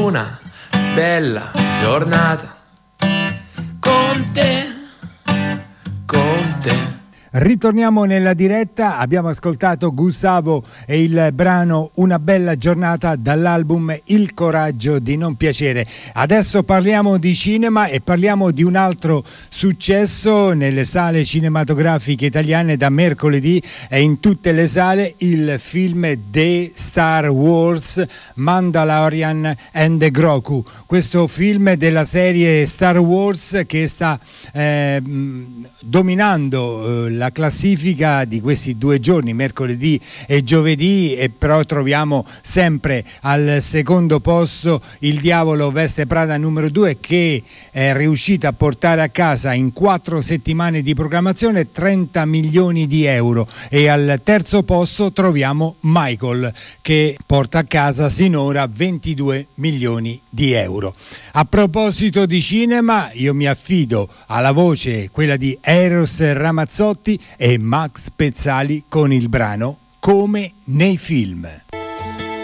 una bella giornata con te, con te. Ritorniamo nella diretta, abbiamo ascoltato Gustavo e il brano Una bella giornata dall'album Il coraggio di non piacere. Adesso parliamo di cinema e parliamo di un altro successo nelle sale cinematografiche italiane. Da mercoledì è in tutte le sale il film The Star Wars Mandalorian and the Grogu, questo film della serie Star Wars che sta dominando la classifica di questi 2 giorni, mercoledì e giovedì, e però troviamo sempre al secondo posto Il Diavolo veste Prada numero 2, che è riuscita a portare a casa in 4 settimane di programmazione 30 milioni di euro, e al terzo posto troviamo Michael che porta a casa sinora 22 milioni di euro. A proposito di cinema, io mi affido alla voce, quella di Eros Ramazzotti e Max Pezzali con il brano Come nei film.